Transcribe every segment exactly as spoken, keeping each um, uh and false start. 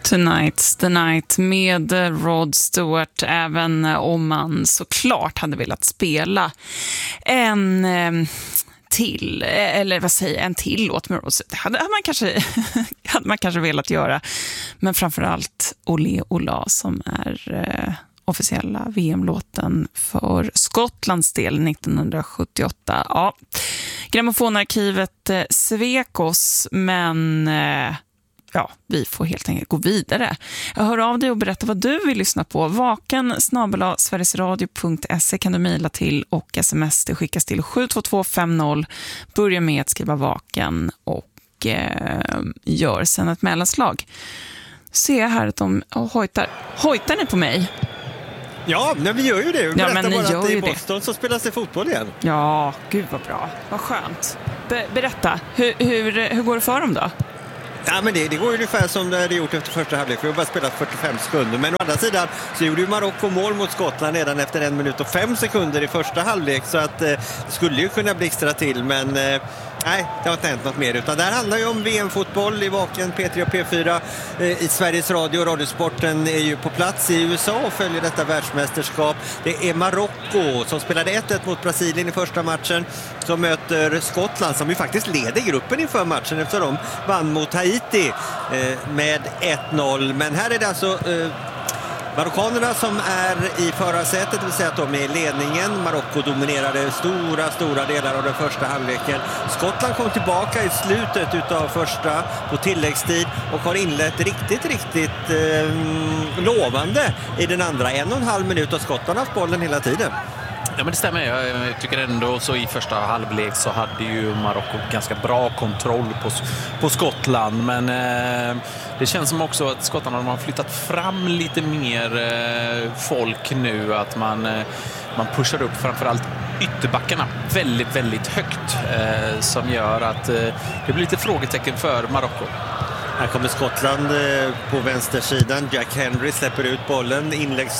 Tonight's the Night med Rod Stewart, även om man såklart hade velat spela en eh, till, eller vad säger en till låt med Rod Stewart. Det hade, hade, man kanske, hade man kanske velat göra, men framförallt Olé Ola som är eh, officiella V M-låten för Skottlands del nittonhundrasjuttioåtta. Ja, Grammofonarkivet eh, svek oss, men eh, ja, vi får helt enkelt gå vidare. Jag hör av dig och berätta vad du vill lyssna på. Vaken snabel-a sverigesradio punkt se kan du mejla till, och sms det skickas till sju två två fem noll. Börja med att skriva vaken och eh, gör sen ett mellanslag. Ser jag här att de oh, hojtar. Hojtar ni på mig? Ja, men vi gör ju det. Vi ja, berättar men bara att i det. Boston så spelas det fotboll igen. Ja, gud vad bra. Vad skönt. Be- berätta, hur, hur, hur går det för dem då? Ja, men det, det går ju ungefär som det hade gjort efter första halvlek. Vi har bara spelat fyrtiofem sekunder. Men å andra sidan så gjorde ju Marocko mål mot Skottland redan efter en minut och fem sekunder i första halvlek. Så att eh, det skulle ju kunna blixtra till. Men eh, nej, det har inte hänt något mer. Utan det här handlar ju om V M-fotboll i Vaken, P tre och P fyra eh, i Sveriges Radio. Radiosporten är ju på plats i U S A och följer detta världsmästerskap. Det är Marocko som spelade ett ett mot Brasilien i första matchen, som möter Skottland som ju faktiskt leder gruppen inför matchen eftersom de vann mot Haiti eh, med ett noll. Men här är det alltså eh, marockanerna som är i förarsätet, det vill säga att de är i ledningen. Marocko dominerade stora, stora delar av den första halvleken. Skottland kom tillbaka i slutet utav första på tilläggstid och har inlett riktigt, riktigt eh, lovande i den andra. En och en halv minut av Skottland har haft bollen hela tiden. Ja, men det stämmer. Jag tycker ändå så i första halvlek så hade ju Marocko ganska bra kontroll på, på Skottland. Men eh, det känns som också att Skottland har flyttat fram lite mer eh, folk nu. Att man, eh, man pushar upp framförallt ytterbackarna väldigt, väldigt högt. Eh, som gör att eh, det blir lite frågetecken för Marocko. Här kommer Skottland eh, på vänstersidan. Jack Henry släpper ut bollen. Inläggs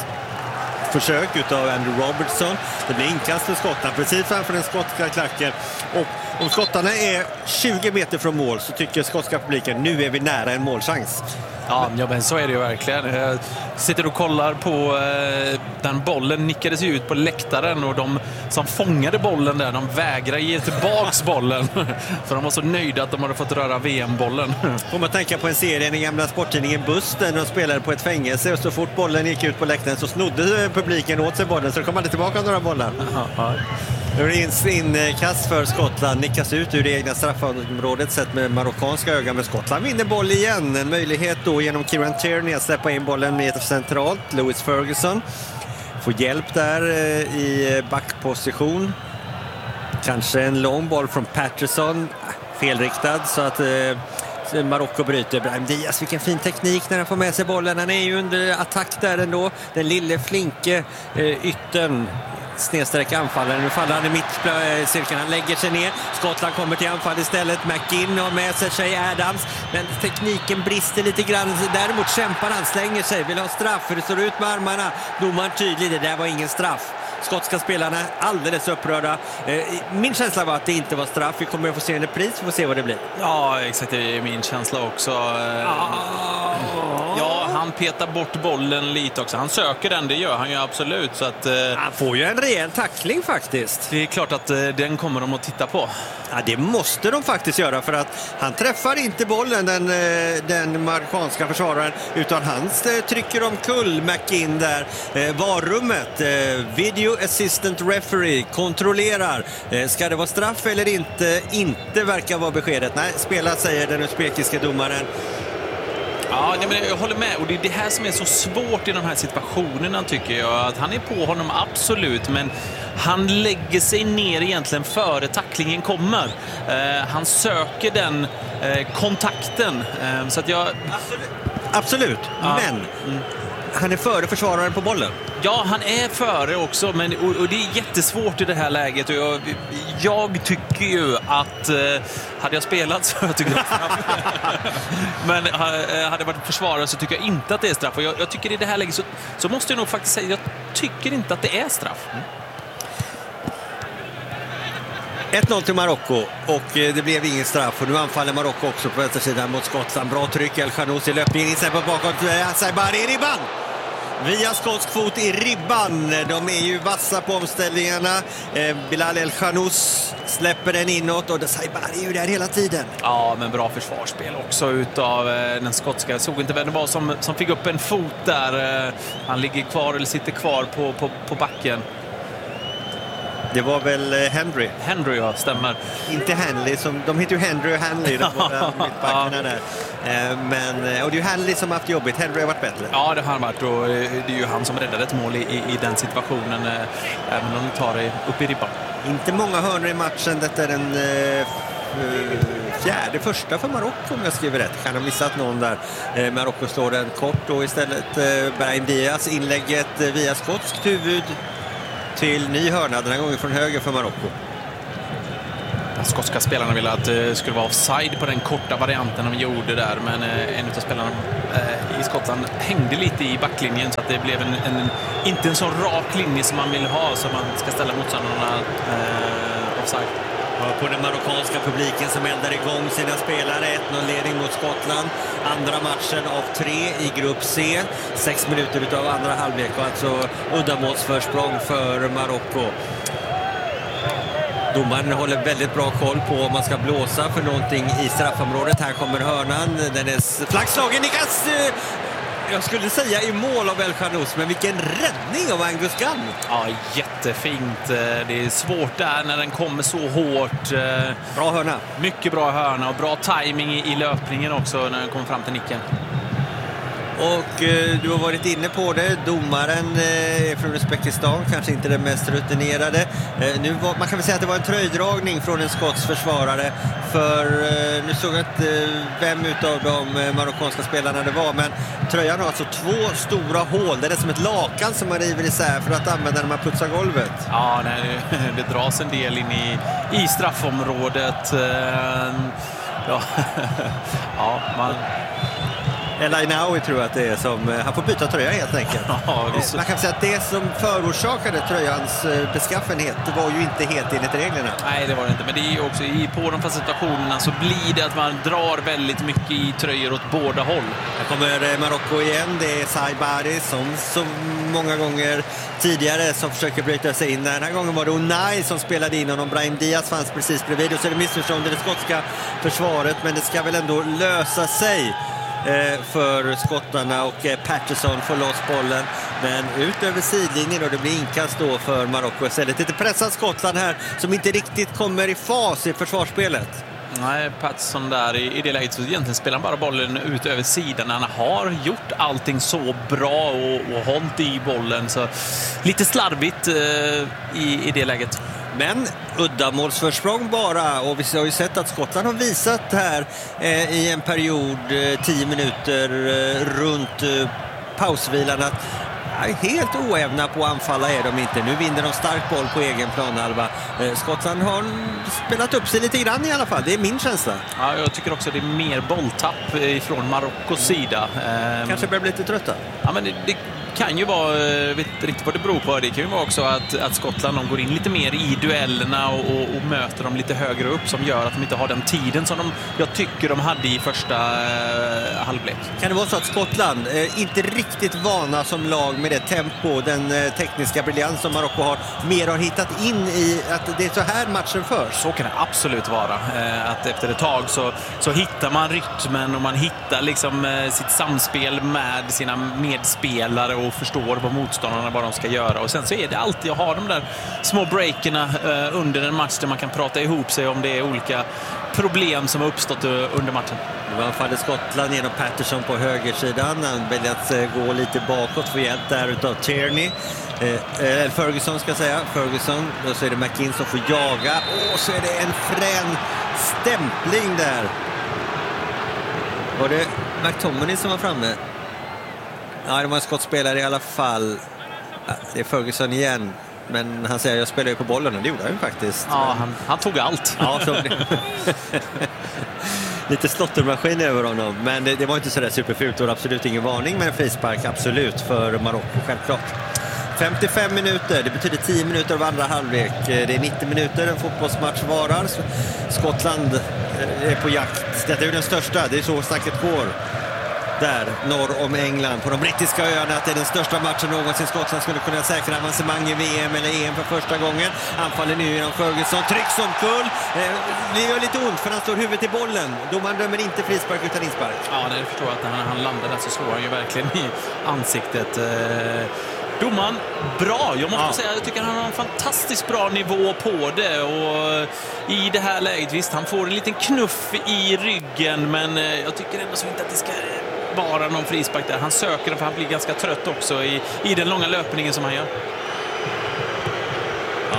försök utav Andrew Robertson. Det blir inkast för Skottland precis framför den skotska klacken. Och om skottarna är tjugo meter från mål så tycker skotska publiken nu är vi nära en målchans. Ja, ja, men så är det ju verkligen. Jag sitter och kollar på eh, den bollen nickades ut på läktaren och de som fångade bollen där, de vägrar ge tillbaks bollen för de var så nöjda att de hade fått röra V M-bollen. Får man tänka på en serie i den gamla sporttidningen Busten och spelade på ett fängelse och så fort bollen gick ut på läktaren så snodde publiken åt sig bollen så kom aldrig tillbaka några bollar. Ja. Nu är det inkast för Skottland, nickas ut ur det egna straffområdet sett med marockanska ögon, men Skottland vinner boll igen. En möjlighet då genom Kieran Tierney att släppa in bollen meter centralt. Lewis Ferguson får hjälp där i backposition. Kanske en lång boll från Patterson, felriktad så att eh, Marocko bryter. Brahim Diaz, vilken fin teknik när han får med sig bollen. Han är ju under attack där ändå. Den lille flinke eh, yttern snedsträck anfallaren. Nu faller han i mittcirkeln. Han lägger sig ner. Skottland kommer till anfall istället. McGinn har med sig Shay Adams. Men tekniken brister lite grann. Däremot kämpar han, slänger sig. Vill ha straff för det står ut med armarna. Domaren tydlig, det där var ingen straff. Skotska spelarna alldeles upprörda. Min känsla var att det inte var straff. Vi kommer att få se en repris. Vi får se vad det blir. Ja, exakt. Det är min känsla också. Ja, han petar bort bollen lite också. Han söker den, det gör han ju absolut. Så att, han får ju en rejäl tackling faktiskt. Det är klart att den kommer de att titta på. Ja, det måste de faktiskt göra för att han träffar inte bollen, den, den marockanska försvararen, utan han trycker omkull McGinn där. Varummet, video assistant referee, kontrollerar. Ska det vara straff eller inte? Inte verkar vara beskedet. Nej, spela, säger den uzbekiska domaren. Ja, men jag håller med. Och det är det här som är så svårt i de här situationerna tycker jag. Att han är på honom absolut, men han lägger sig ner egentligen före tacklingen kommer. Eh, han söker den eh, kontakten. Eh, så att jag... Absolut, absolut. Ja. Men... Mm. Han är före försvararen på bollen. Ja, han är före också, men, och, och det är jättesvårt i det här läget. Och jag, jag tycker ju att eh, hade jag spelat så jag tycker jag straff. Men eh, hade jag varit försvarare så tycker jag inte att det är straff. Och jag, jag tycker i det här läget så, så måste jag nog faktiskt säga jag tycker inte att det är straff. Mm. ett noll till Marocko och det blev ingen straff och nu anfaller Marocko också på vänstersidan mot Skottland. Bra tryck, El Khanous i löpningen, in sig på bakåt, Saibari i ribban! Via skotsk fot i ribban. De är ju vassa på omställningarna. eh, Bilal El Khanous släpper den inåt och Saibari är ju där hela tiden. Ja, men bra försvarsspel också utav eh, den skotska. Jag såg inte vem det var som, som fick upp en fot där. eh, Han ligger kvar eller sitter kvar på, på, på backen. Det var väl Henry. Henry, ja, stämmer. Inte Hanley, som, de heter ju Henry och Hanley, de båda mittbackarna där. Men, och det är ju Hanley som har haft jobbigt, Henry har varit bättre. Ja, det har han varit och det är ju han som räddade ett mål i, i den situationen, även om de tar det upp i ribban. Inte många hörnor i matchen, detta är den uh, fjärde första för Marocko om jag skriver rätt. Kan ha missat någon där. Uh, Marocko slår den kort och istället uh, Brahim Diaz inlägget uh, via skotskt huvud till ny hörna, den här gången från höger för Marocko. De skotska spelarna ville att det skulle vara offside på den korta varianten de gjorde där, men en av spelarna i Skottland hängde lite i backlinjen så att det blev en, en inte en så rak linje som man vill ha, så man ska ställa motståndarna eh, offside. Ja, på den marockanska publiken som eldar igång sina spelare. ett noll-ledning mot Skottland. Andra matchen av tre i grupp C. Sex minuter utav andra halvlek och alltså uddamålsförsprång för Marocko. Domaren håller väldigt bra koll på om man ska blåsa för någonting i straffområdet. Här kommer hörnan. Den är flaggslagen. Nikas, jag skulle säga i mål av El Khanous, men vilken räddning av Angus Gunn. Ja, jättefint. Det är svårt där när den kommer så hårt. Bra hörna. Mycket bra hörna och bra timing i, i löpningen också när den kommer fram till nicken. Och eh, du har varit inne på det. Domaren eh, från Uzbekistan, kanske inte den mest rutinerade. Eh, nu var, man kan väl säga att det var en tröjdragning från en skotsk försvarare. För eh, nu såg jag inte eh, vem utav de eh, marockanska spelarna det var. Men tröjan har alltså två stora hål. Det är som ett lakan som man river isär för att använda när man putsar golvet. Ja, nej, det dras en del in i, i straffområdet. Eh, ja, ja, man... El Ainaoui tror jag att det är som, han får byta tröja helt enkelt. Ja, det så... Man kan säga att det som förorsakade tröjans beskaffenhet, det var ju inte helt enligt reglerna. Nej, det var det inte. Men det är ju också i, på de fasta situationerna så blir det att man drar väldigt mycket i tröjor åt båda håll. Här kommer Marocko igen. Det är Saibari som så många gånger tidigare som försöker bryta sig in. Den här gången var det Unai som spelade in honom. Brahim Diaz fanns precis bredvid. Och så är det missförstånd i det skotska försvaret. Men det ska väl ändå lösa sig för skottarna och Patterson får loss bollen, men ut över sidlinjen och det blir inkast då för Marocko. Istället lite pressat Skottland här som inte riktigt kommer i fas i försvarsspelet. Nej, Patterson där i, i det läget så egentligen spelar han bara bollen ut över sidan. Han har gjort allting så bra och, och hållit i bollen, så lite slarvigt eh, i, i det läget. Men uddamålsförsprång bara, och vi har ju sett att Skottland har visat här eh, i en period, eh, tio minuter eh, runt eh, pausvilan att ja, helt oävna på att anfalla är de inte. Nu vinner de stark boll på egen planhalva. Eh, Skottland har spelat upp sig lite grann i alla fall, det är min känsla. Ja, jag tycker också det är mer bolltapp ifrån Marockos sida. Eh, Kanske börjar bli lite trötta. Ja, men det, det kan ju vara, jag vet inte riktigt vad det beror på, det kan ju vara också att, att Skottland de går in lite mer i duellerna och, och, och möter dem lite högre upp, som gör att de inte har den tiden som de, jag tycker de hade i första eh, halvlek. Kan det vara så att Skottland eh, inte riktigt vana som lag med det tempo, den eh, tekniska briljans som Marocko har, mer har hittat in i att det är så här matchen förs? Så kan det absolut vara. Eh, att efter ett tag så, så hittar man rytmen och man hittar liksom eh, sitt samspel med sina medspelare och förstår vad motståndarna vad de ska göra. Och sen så är det alltid att ha de där små breakerna eh, under en match där man kan prata ihop sig om det är olika problem som har uppstått under matchen. Nu anfaller Skottland genom Patterson på högersidan. Han väljer att eh, gå lite bakåt för hjälp där utav Tierney. Eh, eh, Ferguson ska säga. Ferguson. Då så är det McKinn som får jaga. Och så är det en frän stämpling där. Var det McTominay som var framme? Ja, det var en skottspelare i alla fall. Ja, det är Ferguson igen. Men han säger jag spelar ju på bollen, och det gjorde han ju faktiskt. Ja, han, han tog allt. Ja, så lite slottermaskin över honom. Men det, det var inte så där superfult och absolut ingen varning, men en frispark absolut för Marocko, självklart. femtiofem minuter, det betyder tio minuter av andra halvlek. Det är nittio minuter en fotbollsmatch varar. Skottland är på jakt. Detta är ju den största, det är så snacket går. Där, norr om England, på de brittiska öarna, att det är den största matchen någonsin. Skottland skulle kunna säkra avancemang i V M eller E M för första gången. Anfaller nu genom Ferguson, trycks omkull. Det gör lite ont för han står huvudet i bollen. Domaren dömer inte frispark utan inspark. Ja, det förstår jag att när han landar där så slår han ju verkligen i ansiktet. Domaren, bra. Jag måste ja. säga, jag tycker han har en fantastiskt bra nivå på det. Och i det här läget, visst, han får en liten knuff i ryggen, men jag tycker ändå så inte att det ska vara någon frispark där. Han söker den för han blir ganska trött också i, i den långa löpningen som han gör. Ja.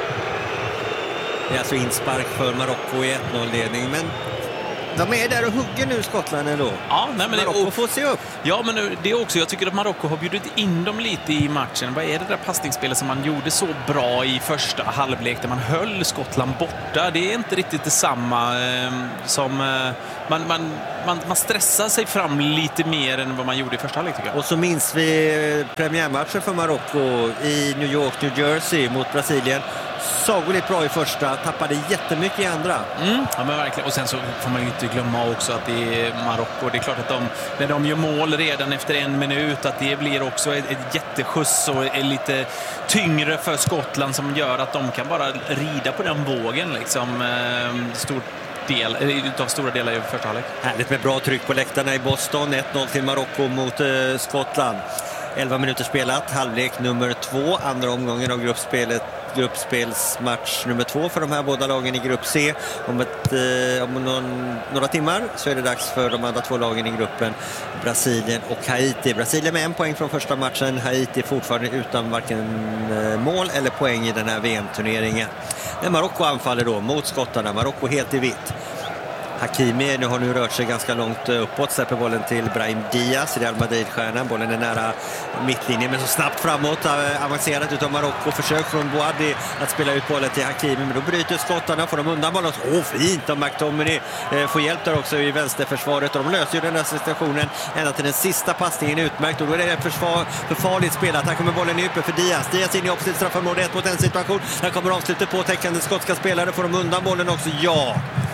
Det är alltså inspark för Marocko i ett noll-ledning, men de är där och hugger nu, Skottland ändå. Ja, nej, men Marocko det, får se upp. Ja, men det är också, jag tycker att Marocko har bjudit in dem lite i matchen. Vad är det där passningsspelet som man gjorde så bra i första halvlek där man höll Skottland borta? Det är inte riktigt detsamma eh, som... Eh, man, man, man, man stressar sig fram lite mer än vad man gjorde i första halvlek, tycker jag. Och så minns vi premiärmatchen för Marocko i New York, New Jersey mot Brasilien. Sagolikt bra i första, tappade jättemycket i andra. Mm, ja, men verkligen. Och sen så får man ju inte glömma också att det är Marocko. Det är klart att de, när de gör mål redan efter en minut, att det blir också ett, ett jätteskjuts och är lite tyngre för Skottland som gör att de kan bara rida på den vågen liksom. Eh, stort del, utav stora delar i första halvlek. Härligt med bra tryck på läktarna i Boston. ett noll till Marocko mot eh, Skottland. elva minuter spelat, halvlek nummer två, andra omgången av gruppspelet, gruppspelsmatch nummer två för de här båda lagen i grupp C. Om, ett, eh, om någon, några timmar så är det dags för de andra två lagen i gruppen, Brasilien och Haiti. Brasilien med en poäng från första matchen, Haiti fortfarande utan varken eh, mål eller poäng i den här V M-turneringen. Men Marocko anfaller då mot skottarna, Marocko helt i vitt. Hakimi nu har nu rört sig ganska långt uppåt, släpper bollen till Brahim Diaz, Real Madrid-stjärnan. Bollen är nära mittlinjen men så snabbt framåt, avancerat utav Marocko. Försök från Boadi att spela ut bollen till Hakimi, men då bryter skottarna, får de undan bollen. Åh, fint av McTominay, eh, får hjälp där också i vänsterförsvaret och de löser ju den här situationen ända till den sista passningen utmärkt. Och då är det försvar, för farligt spelat. Här kommer bollen uppe för Diaz. Diaz in i opposite straffområde, ett mot en situation. Här kommer avslutet på täckande skotska spelare, får de undan bollen också. Ja!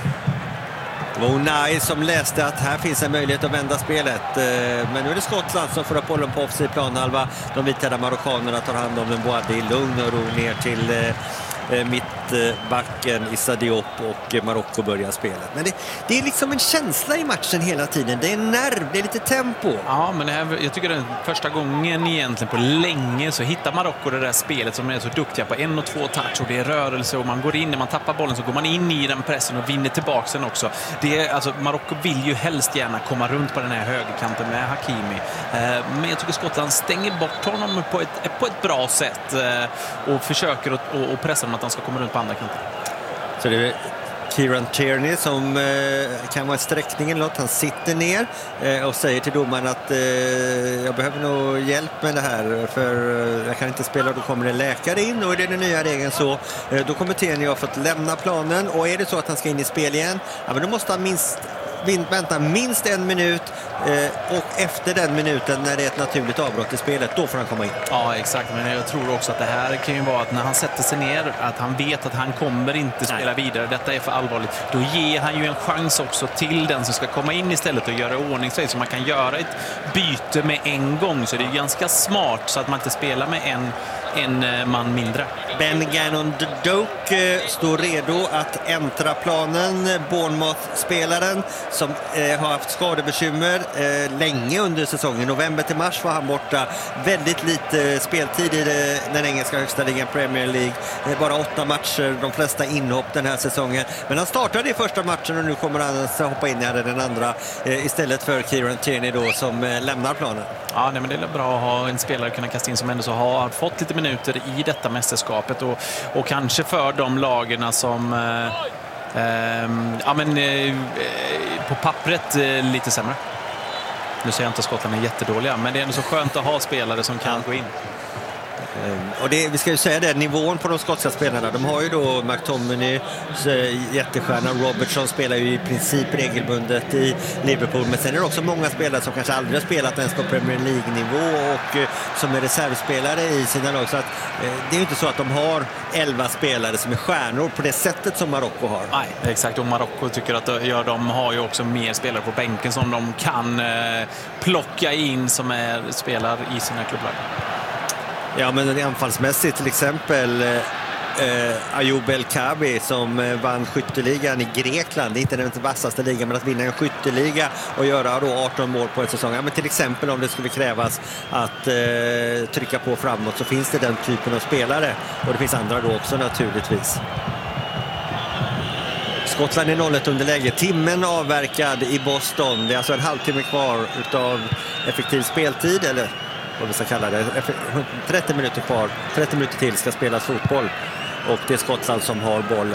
Det var Unai som läste att här finns en möjlighet att vända spelet. Men nu är det Skottland som får upp bollen på offside planhalva. De vita marockanerna tar hand om den, Boadi i lugn och ro ner till mittbacken Issa Diop, och Marocko börjar spelet. Men det, det är liksom en känsla i matchen hela tiden. Det är en nerv, det är lite tempo. Ja, men det här, jag tycker det är första gången egentligen på länge så hittar Marocko det där spelet som är så duktiga på en och två touch, och det är rörelse och man går in, när man tappar bollen så går man in i den pressen och vinner tillbaka den också. Det är, alltså, Marocko vill ju helst gärna komma runt på den här högerkanten med Hakimi. Eh, men jag tycker Skottland stänger bort honom på ett, på ett bra sätt eh, och försöker att och, och pressa honom att han ska komma runt på andra kanten. Så det är Kieran Tierney som eh, kan vara sträckningen låt. Han sitter ner eh, och säger till domaren att eh, jag behöver nog hjälp med det här, för eh, jag kan inte spela, och då kommer det läkare in, och är det den nya regeln så eh, då kommer Tierney ha fått lämna planen, och är det så att han ska in i spel igen, ja, men då måste han minst vänta minst en minut eh, och efter den minuten, när det är ett naturligt avbrott i spelet, då får han komma in. Ja, exakt, men jag tror också att det här kan ju vara att när han sätter sig ner, att han vet att han kommer inte spela Nej. vidare, detta är för allvarligt, då ger han ju en chans också till den som ska komma in istället och göra ordning sig, så man kan göra ett byte med en gång, så det är ganska smart så att man inte spelar med en en man mindre. Ben Gannon Doak står redo att äntra planen. Bournemouth-spelaren som eh, har haft skadebekymmer eh, länge under säsongen. November till mars var han borta. Väldigt lite speltid i det, den engelska högsta ligan Premier League. Eh, bara åtta matcher, de flesta inhopp den här säsongen. Men han startade i första matchen och nu kommer han att hoppa in i den andra eh, istället för Kieran Tierney då, som eh, lämnar planen. Ja, nej, men det är bra att ha en spelare kunna kasta in som ändå så har fått lite minuter i detta mästerskapet, och, och kanske för de lagerna som eh, eh, ja, men, eh, på pappret eh, lite sämre. Nu säger jag inte att Skottland är jättedåliga, men det är ändå så skönt att ha spelare som kan gå in. Och det, vi ska ju säga det, nivån på de skotska spelarna, de har ju då McTominay, jättestjärna, Robertson spelar ju i princip regelbundet i Liverpool, men sen är det också många spelare som kanske aldrig har spelat ens på Premier League-nivå och eh, som är reservspelare i sina lag, så att eh, det är ju inte så att de har elva spelare som är stjärnor på det sättet som Marocko har. Nej, exakt, och Marocko tycker att ja, de har ju också mer spelare på bänken som de kan eh, plocka in som är spelar i sina klubblag. Ja, men anfallsmässigt till exempel eh, Ayoub El Kabi som eh, vann skytteligan i Grekland. Det är inte den vassaste ligan, men att vinna en skytteliga och göra då arton mål på en säsong. Ja, men till exempel om det skulle krävas att eh, trycka på framåt, så finns det den typen av spelare. Och det finns andra då också naturligtvis. Skottland är noll ett underläge. Timmen avverkad i Boston. Det är alltså en halvtimme kvar utav effektiv speltid, eller vad vi ska kalla det. trettio minuter kvar. trettio minuter till ska spelas fotboll. Och det är Skottland som har bollen.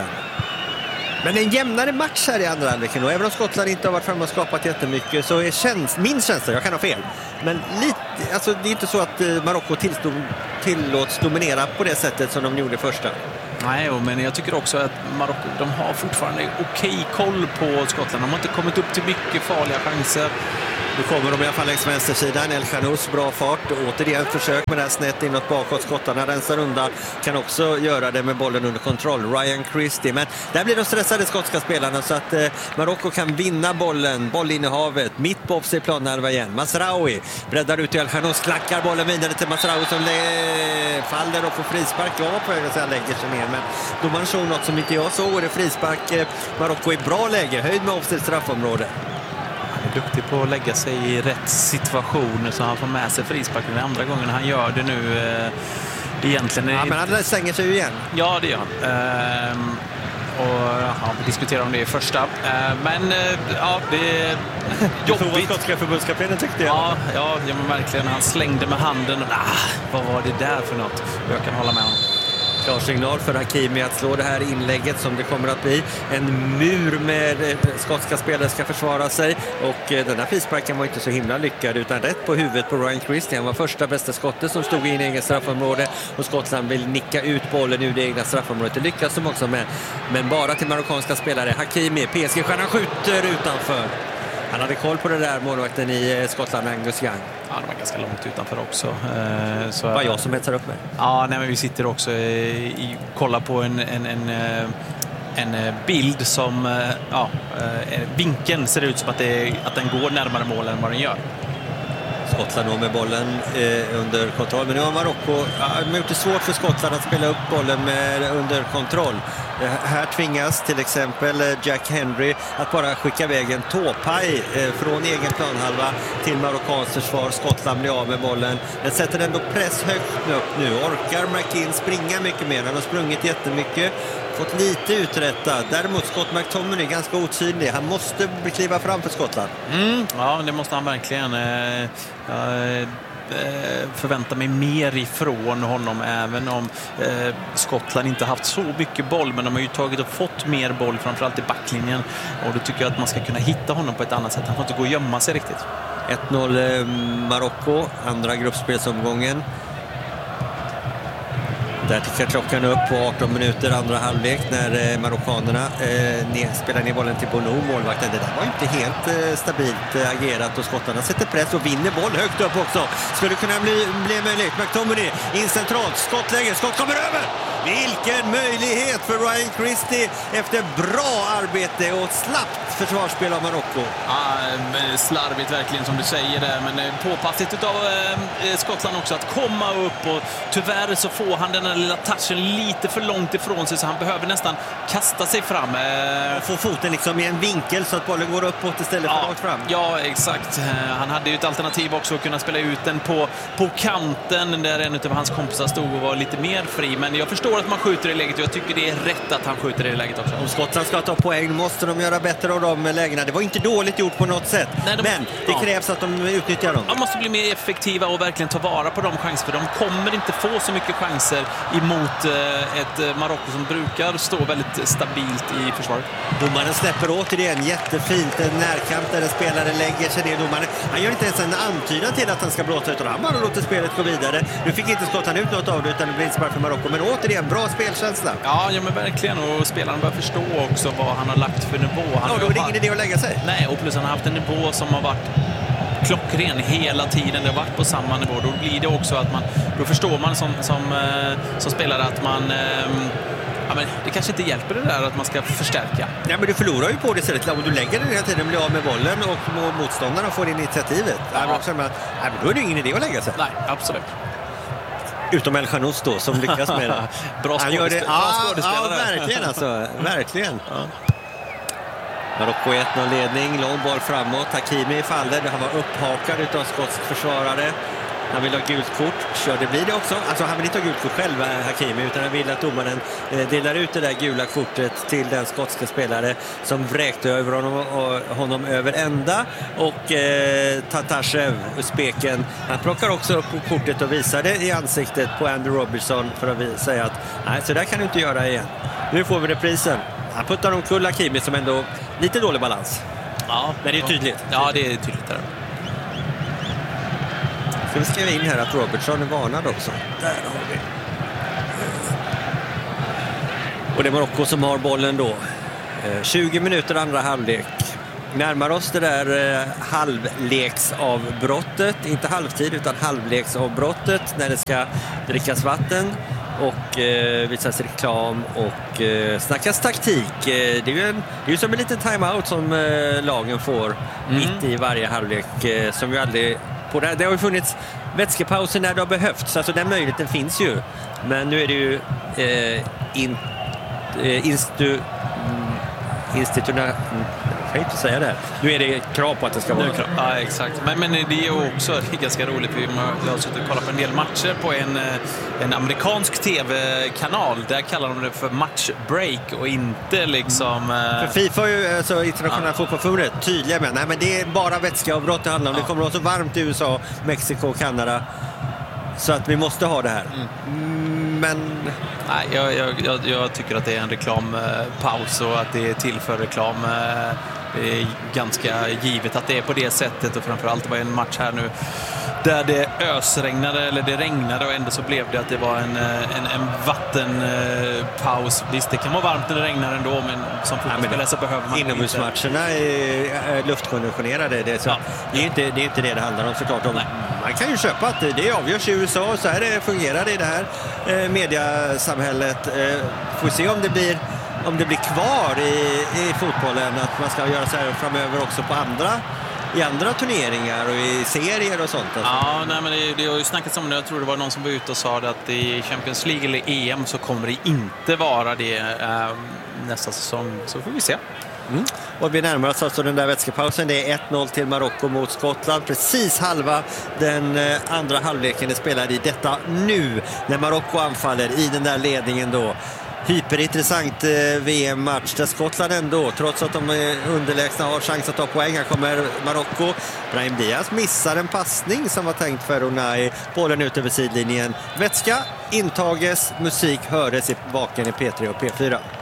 Men en jämnare match här i andra halvleken. Och även om Skottland inte har varit framme och skapat jättemycket, så är käns- min känsla, jag kan ha fel, men lite, alltså det är inte så att Marocko tillstod, tillåts dominera på det sättet som de gjorde första. Nej, men jag tycker också att Marocko, de har fortfarande okej koll på Skottland. De har inte kommit upp till mycket farliga chanser. Nu kommer de i alla fall längs vänstersidan. El Khanous, bra fart. Återigen försök med det här snett inåt bakåt. Skottarna rensar undan. Kan också göra det med bollen under kontroll. Ryan Christie. Men där blir de stressade, skotska spelarna, så att eh, Marocko kan vinna bollen. Bollinnehavet. Mitt på offside-planhalva igen. Masraoui breddar ut till El Khanous. Klackar bollen vidare till Masraoui som le- faller och får frispark. Jag var på väg att säga lägger sig ner. Men domaren såg något som inte jag såg. Det är frispark. Eh, Marocko i bra läge. Höjd med offside-straffområde. Duktig på att lägga sig i rätt situation så han får med sig frisparken den andra gången han gör det nu. Eh, egentligen är... Ja, men han stänger sig ju igen. Ja, det gör han. Ehm, och ja, vi diskuterar om det i första. Ehm, men eh, ja, det är jobbigt. Det skotska förbundskaptenen tyckte jag. Ja, ja, ja, men verkligen. Han slängde med handen. Och, ah, vad var det där för något? Jag kan hålla med honom. Klar signal för Hakimi att slå det här inlägget som det kommer att bli. En mur med skotska spelare ska försvara sig, och den här frisparken var inte så himla lyckad, utan rätt på huvudet på Ryan Christie. Han var första bästa skottet som stod in i egen straffområde, och Skottland vill nicka ut bollen ur det egna straffområdet. Det lyckas de också med, men bara till marockanska spelare. Hakimi, P S G-stjärnan, skjuter utanför. Han hade koll på det där, målvakten i Skottland, Angus Young. Ja, de var ganska långt utanför också. Så, det var jag som hetsar upp mig. Ja, nej, men vi sitter också i, kollar på en, en, en, en bild som, ja, vinkeln ser ut som att, det, att den går närmare målen än vad den gör. Skottland då med bollen eh, under kontroll. Men nu har Marocko ja, gjort det svårt för Skottland att spela upp bollen med, under kontroll. Eh, här tvingas till exempel eh, Jack Henry att bara skicka iväg en tåpaj eh, från egen planhalva till marockanskt försvar. Skottland blir av med bollen. Den sätter ändå press högt upp nu. Orkar McKinn springa mycket mer? Han har sprungit jättemycket. Fått lite uträttat. Däremot Scott McTominay är ganska otydlig. Han måste kliva fram för Skottland. Mm, ja, det måste han verkligen. Jag förväntar mig mer ifrån honom, även om Skottland inte haft så mycket boll. Men de har ju tagit och fått mer boll, framförallt i backlinjen. Och då tycker jag att man ska kunna hitta honom på ett annat sätt. Han får inte gå och gömma sig riktigt. ett noll Marocko, andra gruppspelsomgången. Där tickar klockan upp på arton minuter, andra halvlek, när eh, marockanerna eh, ner, spelar ner bollen till Bono, målvakten. Det där var inte helt eh, stabilt eh, agerat, och skottarna sätter press och vinner boll högt upp också. Skulle kunna bli, bli möjligt. McTominay in centralt, skottläge, skott kommer över! Vilken möjlighet för Ryan Christie efter bra arbete och slappt försvarsspel av Marocko. Ja, slarvigt verkligen som du säger där, men påpassligt utav eh, Skottland också att komma upp, och tyvärr så får han den här lilla touchen lite för långt ifrån sig, så han behöver nästan kasta sig fram. Eh. Få foten liksom i en vinkel så att bollen går uppåt istället för ja, långt fram. Ja, exakt. Han hade ju ett alternativ också att kunna spela ut den på, på kanten där en av hans kompisar stod och var lite mer fri, men jag förstår förstår att man skjuter i läget och jag tycker det är rätt att han skjuter i det läget också. Om Skottland ska ta poäng måste de göra bättre av de lägena. Det var inte dåligt gjort på något sätt. Nej, de, men det ja. krävs att de utnyttjar dem. De måste bli mer effektiva och verkligen ta vara på de chanser. För de kommer inte få så mycket chanser emot ett Marocko som brukar stå väldigt stabilt i försvaret. Domaren släpper återigen jättefint. En närkamp där en spelare lägger sig ner. Domaren, han gör inte ens en antydan till att han ska blåsa utan han bara låter spelet gå vidare. Nu fick inte Skottland ut något av det utan det blir inspark för Marocko. Men återigen, bra spelkänsla. Ja, ja men verkligen. Och spelaren bör förstå också vad han har lagt för nivå. Han ja, då är det ingen idé att lägga sig. Nej, och plus han har haft en nivå som har varit klockren hela tiden. Det har varit på samma nivå. Då blir det också att man, då förstår man som, som, som spelare att man... Ja, men det kanske inte hjälper det där att man ska förstärka. Ja, men du förlorar ju på det sättet. Om du lägger den hela tiden, blir av med bollen och motståndarna får initiativet. Ja. Ja, men, att, ja, men då är det ingen idé att lägga sig. Nej, absolut. Utom El Khanous då, som lyckas med det. Bra skådespelare. Ja, ja, verkligen alltså. Verkligen. Ja. Marocko ett noll ledning, lång boll framåt. Hakimi faller, han var upphakad utav skotsk försvarare. Han vill ha gult kort, så det blir det också. Alltså han vill inte ha gult kort själv, Hakimi, utan han vill att domaren eh, delar ut det där gula kortet till den skotska spelare som vräkte över honom, och, honom över ända. Och eh, Tatashev, Uzbeken, han plockar också upp kortet och visar det i ansiktet på Andy Robertson för att säga att nej, så där kan du inte göra igen. Nu får vi reprisen. Han puttar omkull Hakimi som ändå lite dålig balans. Ja, men det är tydligt. Ja, det är tydligt där. Ska vi skriva in här att Robertson är varnad också. Där har vi. Och det är Marocko som har bollen då. tjugo minuter andra halvlek. Närmar oss det där halvleksavbrottet. Inte halvtid utan halvleksavbrottet när det ska drickas vatten och eh, visas reklam och eh, snackas taktik. Eh, det är ju en, det är ju som en liten timeout som eh, lagen får mm. mitt i varje halvlek eh, som ju aldrig på det. Det har ju funnits vätskepauser när det har behövts, alltså den möjligheten finns ju. Men nu är det ju eh, in, eh, instu, instituna, jag kan inte säga det här. Nu är det krav på att det ska vara krav. Ja, exakt. Men, men det är också det är ganska roligt. Jag har suttit och kollat på en del matcher på en, en amerikansk tv-kanal. Där kallar de det för matchbreak och inte liksom... Mm. För FIFA är ju, alltså internationella ja. fotbollsförbundet tydliga med. Nej, men det är bara vätskeavbrott det handlar om. Ja. Det kommer att vara så varmt i U S A, Mexiko och Kanada. Så att vi måste ha det här. Mm. Men... Nej, jag, jag, jag, jag tycker att det är en reklampaus och att det är till för reklam. Det är ganska givet att det är på det sättet, och framförallt var det en match här nu där det ösregnade, eller det regnade, och ändå så blev det att det var en, en, en vattenpaus. Visst, det kan vara varmt när det regnar ändå, men som fotbollsspelare så behöver man inomhusmatcherna är luftkonditionerade. Det är, så, ja. det, är inte, det är inte det det handlar om såklart. Om, man kan ju köpa att det avgörs i U S A och så här det fungerar i det här eh, mediasamhället. Eh, får se om det blir om det blir kvar i, i fotbollen, att man ska göra så här framöver också på andra i andra turneringar och i serier och sånt. Alltså. Ja, nej, men det, det har ju snackats om det. Jag tror det var någon som var ute och sa det att i Champions League eller E M så kommer det inte vara det eh, nästa säsong. Så får vi se. Mm. Och vi närmar oss alltså den där vätskepausen. Det är ett noll till Marocko mot Skottland. Precis halva den eh, andra halvleken är spelad i detta nu när Marocko anfaller i den där ledningen då. Hyperintressant eh, V M-match där Skottland ändå, trots att de är underlägsna, har chans att ta poäng. Här kommer Marocko. Brahim Diaz missar en passning som var tänkt för Unai. Bollen ut över sidlinjen. Vätska intages, musik hördes i baken i P tre och P fyra.